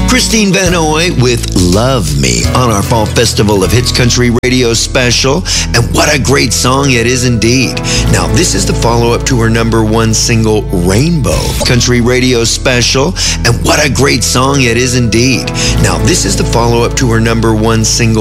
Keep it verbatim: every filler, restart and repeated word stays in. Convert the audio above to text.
Christine Vanoy with Love Me on our Fall Festival of Hits Country Radio special. And what a great song it is indeed. Now, this is the follow-up to her number one single, Rainbow Country Radio special. And what a great song it is indeed. Now, this is the follow-up to her number one single,